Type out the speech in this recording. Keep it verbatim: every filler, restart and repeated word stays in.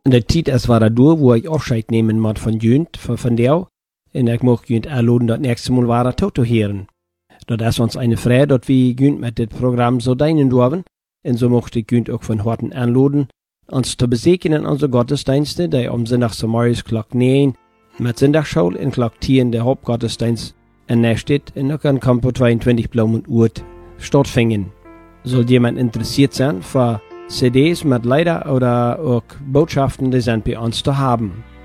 in der Zeit es war da durch, wo ich Abscheid nehmen muss von Jünd, von, von der. Und ich möchte Jünd erladen, das nächste Mal war er tot zu hören. Das ist uns eine Freude, dass wir Jünd mit dem Programm so dienen dürfen. Und so möchte ich Jünd auch von Horten anladen, uns zu besegnen in unsere Gottesdienste, die am Sonntag zum Morgens Glock neun mit Sonntagsschule in Glock zehn der Hauptgottesdienst in der Stadt in der Campo zweiundzwanzig Blaumund Urt stattfinden. Soll jemand interessiert sein für C Ds mit Lieder oder auch Botschaften, die sind bei uns zu haben.